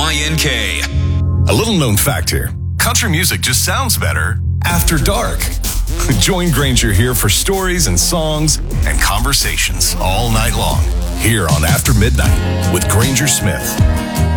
WYNK. A little known fact here. Country music just sounds better after dark. Join Granger here for stories and songs and conversations all night long here on After Midnight with Granger Smith.